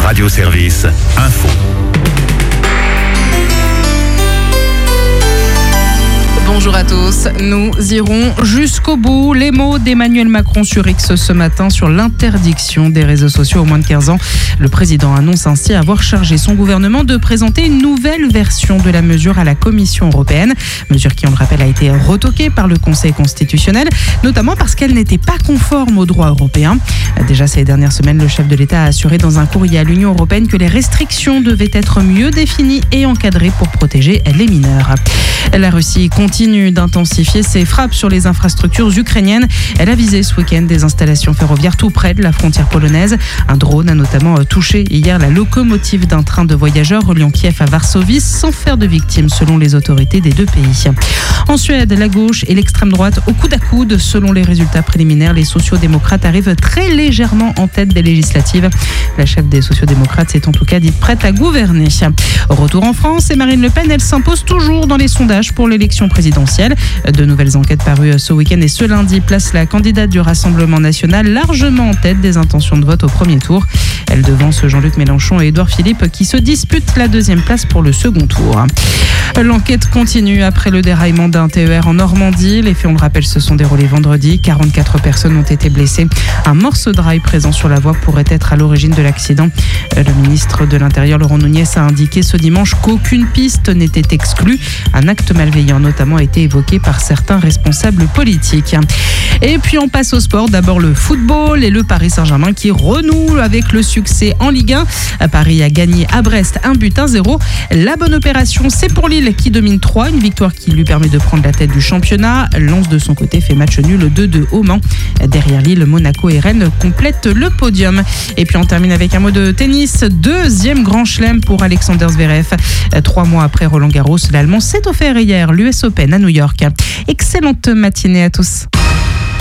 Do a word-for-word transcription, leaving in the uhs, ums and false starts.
Radio Service Info. Bonjour à tous, nous irons jusqu'au bout. Les mots d'Emmanuel Macron sur X ce matin sur l'interdiction des réseaux sociaux aux moins de quinze ans. Le président annonce ainsi avoir chargé son gouvernement de présenter une nouvelle version de la mesure à la Commission européenne. Mesure qui, on le rappelle, a été retoquée par le Conseil constitutionnel, notamment parce qu'elle n'était pas conforme au droit européen. Déjà ces dernières semaines, le chef de l'État a assuré dans un courrier à l'Union européenne que les restrictions devaient être mieux définies et encadrées pour protéger les mineurs. La Russie continue d'intensifier ses frappes sur les infrastructures ukrainiennes. Elle a visé ce week-end des installations ferroviaires tout près de la frontière polonaise. Un drone a notamment touché hier la locomotive d'un train de voyageurs reliant Kiev à Varsovie sans faire de victimes selon les autorités des deux pays. En Suède, la gauche et l'extrême droite au coude à coude. Selon les résultats préliminaires, les sociodémocrates arrivent très légèrement en tête des législatives. La chef des sociodémocrates s'est en tout cas dite prête à gouverner. Retour en France et Marine Le Pen, elle s'impose toujours dans les sondages pour l'élection présidentielle. De nouvelles enquêtes parues ce week-end et ce lundi placent la candidate du Rassemblement national largement en tête des intentions de vote au premier tour. Elle devance Jean-Luc Mélenchon et Édouard Philippe qui se disputent la deuxième place pour le second tour. L'enquête continue après le déraillement d'un T E R en Normandie. Les faits, on le rappelle, se sont déroulés vendredi. quarante-quatre personnes ont été blessées. Un morceau de rail présent sur la voie pourrait être à l'origine de l'accident. Le ministre de l'Intérieur, Laurent Nunez, a indiqué ce dimanche qu'aucune piste n'était exclue. Un acte malveillant notamment a été évoqué par certains responsables politiques. Et puis on passe au sport. D'abord le football et le Paris Saint-Germain qui renoue avec le succès en Ligue un. Paris a gagné à Brest un but à zéro. La bonne opération, c'est pour Lille qui domine trois. Une victoire qui lui permet de prendre la tête du championnat. Lens de son côté fait match nul deux deux au Mans. Derrière Lille, Monaco et Rennes complètent le podium. Et puis on termine avec un mot de tennis. Deuxième grand chelem pour Alexander Zverev. Trois mois après Roland Garros, l'Allemand s'est offert hier l'U S Open à New York. Excellente matinée à tous.